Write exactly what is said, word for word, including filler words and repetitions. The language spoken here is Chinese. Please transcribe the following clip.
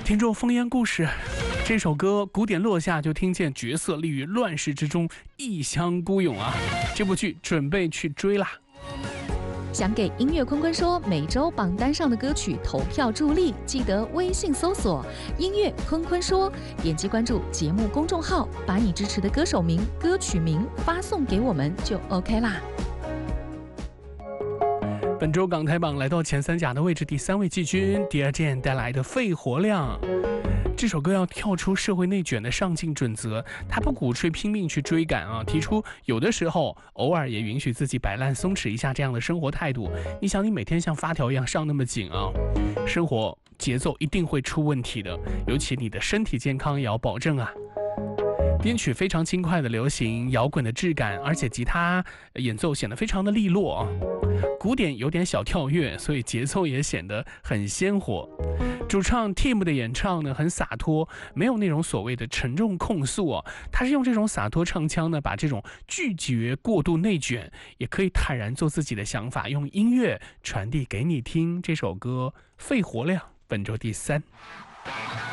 听众烽烟故事，这首歌鼓点落下，就听见角色立于乱世之中，异乡孤勇啊！这部剧准备去追啦。 想给音乐坤坤说每周榜单上的歌曲投票助力，记得微信搜索音乐坤坤说，点击关注节目公众号，把你支持的歌手名、歌曲名发送给我们就 OK 啦。 本周港台榜来到前三甲的位置，第三位季军第二件带来的肺活量。这首歌要跳出社会内卷的上进准则，他不鼓吹拼命去追赶啊，提出有的时候偶尔也允许自己摆烂松弛一下这样的生活态度。你想，你每天像发条一样上那么紧啊，生活节奏一定会出问题的，尤其你的身体健康也要保证啊。编曲非常轻快的流行摇滚的质感，而且吉他演奏显得非常的利落啊，鼓点有点小跳跃，所以节奏也显得很鲜活。主唱 Tim 的演唱呢很洒脱，没有那种所谓的沉重控诉啊，他是用这种洒脱唱腔呢，把这种拒绝过度内卷，也可以坦然做自己的想法，用音乐传递给你听。这首歌肺活量本周第三。